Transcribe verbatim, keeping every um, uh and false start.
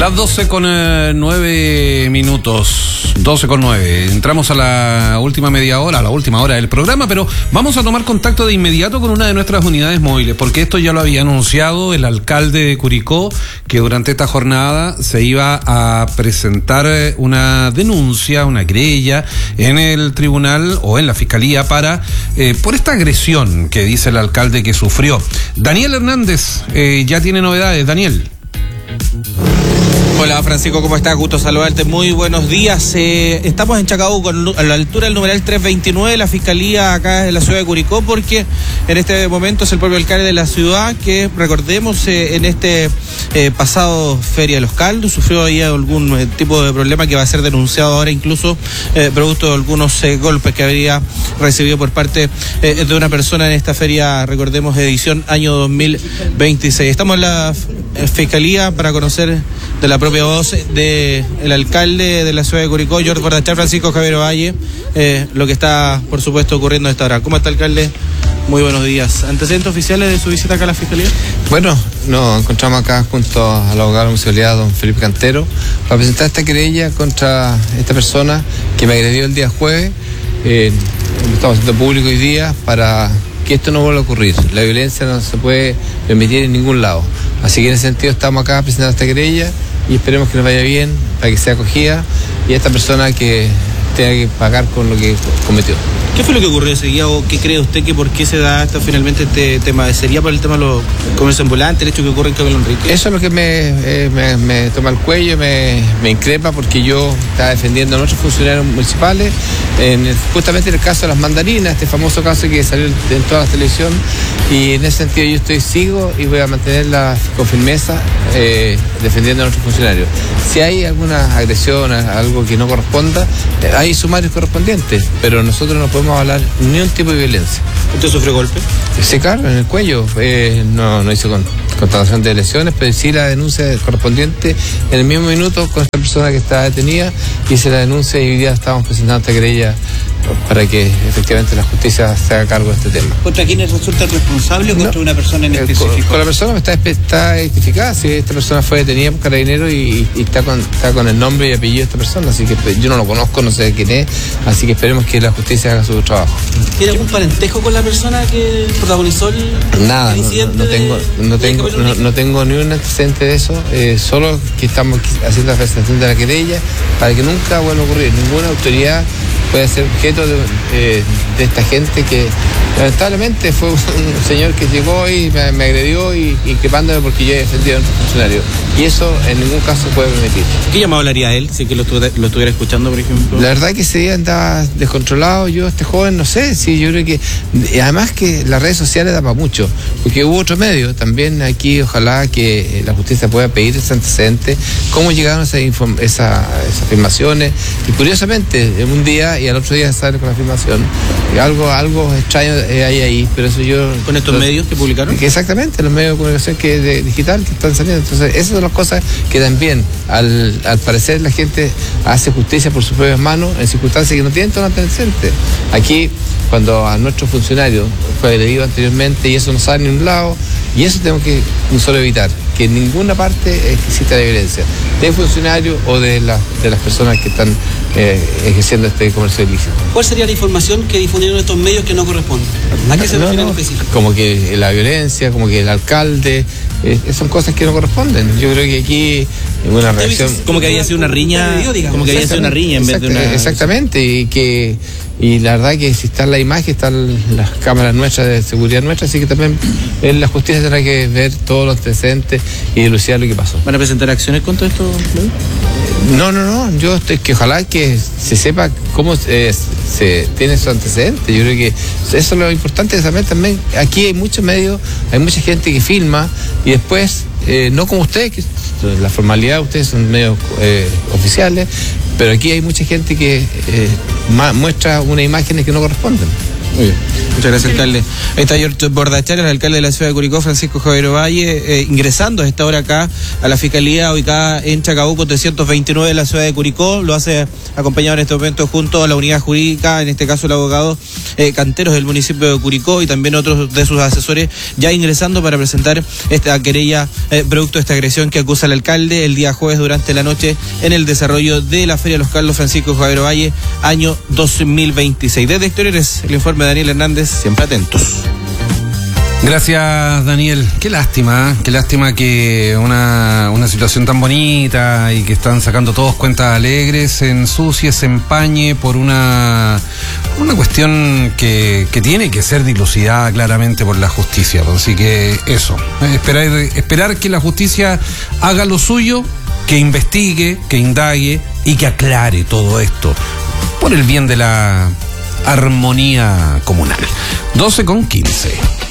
Las doce con nueve minutos, doce con nueve. Entramos a la última media hora, a la última hora del programa, pero vamos a tomar contacto de inmediato con una de nuestras unidades móviles, porque esto ya lo había anunciado el alcalde de Curicó, que durante esta jornada se iba a presentar una denuncia, una querella en el tribunal o en la fiscalía para eh, por esta agresión que dice el alcalde que sufrió. Daniel Hernández eh, ya tiene novedades. Daniel. Hola Francisco, ¿cómo estás? Gusto saludarte, muy buenos días. Eh, estamos en Chacabuco, a la altura del numeral trescientos veintinueve, la fiscalía acá en la ciudad de Curicó, porque en este momento es el propio alcalde de la ciudad que, recordemos, eh, en este eh, pasado Feria de los Caldos sufrió ahí algún eh, tipo de problema que va a ser denunciado ahora, incluso eh, producto de algunos eh, golpes que habría recibido por parte eh, de una persona en esta feria, recordemos, edición año dos mil veintiséis. Estamos en la eh, fiscalía para conocer de la propia voz del alcalde de la ciudad de Curicó, George Bordachar, Francisco Javier Valle, eh, lo que está, por supuesto, ocurriendo a esta hora. ¿Cómo está, alcalde? Muy buenos días. ¿Antecedentes oficiales de su visita acá a la fiscalía? Bueno, nos encontramos acá junto al abogado de la municipalidad, don Felipe Cantero, para presentar esta querella contra esta persona que me agredió el día jueves. Eh, lo estamos haciendo público hoy día para que esto no vuelva a ocurrir. La violencia no se puede permitir en ningún lado. Así que en ese sentido estamos acá presentando esta querella y esperemos que nos vaya bien, para que sea acogida y esta persona que tenga que pagar con lo que cometió. ¿Qué fue lo que ocurrió ese día o qué cree usted que por qué se da hasta finalmente este tema? ¿Sería por el tema de los comercios ambulantes, el hecho que ocurre en Cabello Enrique? Eso es lo que me, eh, me, me toma el cuello, me, me increpa, porque yo estaba defendiendo a nuestros funcionarios municipales, en el, justamente en el caso de las mandarinas, este famoso caso que salió en toda la televisión, y en ese sentido yo estoy sigo y voy a mantenerla con firmeza eh, defendiendo a nuestros funcionarios. Si hay alguna agresión, algo que no corresponda, eh, hay sumarios correspondientes, pero nosotros no podemos hablar ni un tipo de violencia. ¿Usted sufrió golpe? Sí, claro, en el cuello. Eh, no, no hizo con, constatación de lesiones, pero sí la denuncia correspondiente en el mismo minuto con esta persona que está detenida, hice la denuncia y hoy día estamos presentando esta querella para que efectivamente la justicia se haga cargo de este tema. ¿Contra quiénes resulta responsable o contra no, una persona en específico? Con, con la persona está, está identificada, si esta persona fue detenida por Carabineros y, y está, con, está con el nombre y apellido de esta persona, así que yo no lo conozco, no sé quién es, así que esperemos que la justicia haga su trabajo. ¿Tiene algún parentejo con la persona que protagonizó el, Nada, el incidente? No, no, tengo, de, no, tengo, no, no tengo ni un antecedente de eso, eh, solo que estamos haciendo la presentación de la querella para que nunca vuelva a ocurrir. Ninguna autoridad puede ser objeto de, eh, de esta gente que lamentablemente fue un, un señor que llegó y me, me agredió y increpándome porque yo he defendido a un funcionario. Y eso en ningún caso se puede permitir. ¿Qué llamado le haría a él si que lo, lo estuviera escuchando, por ejemplo? La verdad que ese día andaba descontrolado. Yo, este joven, no sé, sí, yo creo que... Además que las redes sociales da para mucho, porque hubo otro medio. También aquí, ojalá que la justicia pueda pedir ese antecedente, cómo llegaron esas, esa, esas afirmaciones. Y curiosamente, en un día y al otro día sale con la afirmación. Algo, algo extraño hay ahí, pero eso yo... ¿Con estos entonces, medios que publicaron? Que exactamente, los medios de comunicación que de, digital que están saliendo. Entonces, esas son las cosas que también, al, al parecer, la gente hace justicia por sus propias manos en circunstancias que no tienen todo antecedente. Aquí, cuando a nuestro funcionario fue agredido anteriormente y eso no sale ni un lado, y eso tenemos que solo evitar, que en ninguna parte exista la violencia, de funcionarios o de, la, de las personas que están eh, ejerciendo este comercio ilícito. ¿Cuál sería la información que difundieron estos medios que no corresponde? ¿A qué se refiere en específico? Como que la violencia, como que el alcalde, eh, son cosas que no corresponden. Yo creo que aquí una reacción... Como que había sido una riña, como que había sido una riña en vez de una... Exactamente, y que... Y la verdad que si está la imagen, están las cámaras nuestras de seguridad nuestras, así que también en la justicia tendrá que ver todos los antecedentes y dilucidar lo que pasó. ¿Van a presentar acciones contra esto? No, no, no, yo estoy que ojalá que se sepa cómo eh, se tiene esos antecedentes. Yo creo que eso es lo importante también, también. Aquí hay muchos medios, hay mucha gente que filma y después, eh, no como ustedes, que la formalidad, ustedes son medios eh, oficiales, pero aquí hay mucha gente que eh, muestra unas imágenes que no corresponden. Muy bien. Muchas gracias, alcalde. Ahí está George Bordachar, el alcalde de la ciudad de Curicó, Francisco Javier Valle, eh, ingresando a esta hora acá a la Fiscalía ubicada en Chacabuco trescientos veintinueve de la ciudad de Curicó. Lo hace acompañado en este momento junto a la unidad jurídica, en este caso el abogado eh, Canteros del municipio de Curicó y también otros de sus asesores, ya ingresando para presentar esta querella eh, producto de esta agresión que acusa el alcalde el día jueves durante la noche en el desarrollo de la Feria de los Carlos Francisco Javier Valle, año dos mil veintiséis. Desde Exteriores, el informe de Daniel Hernández, siempre atentos. Gracias, Daniel. Qué lástima, ¿eh? Qué lástima que una, una situación tan bonita y que están sacando todos cuentas alegres se ensucie, se empañe por una, una cuestión que, que tiene que ser dilucidada claramente por la justicia. Así que eso, esperar, esperar que la justicia haga lo suyo, que investigue, que indague y que aclare todo esto por el bien de la armonía comunal. doce con quince.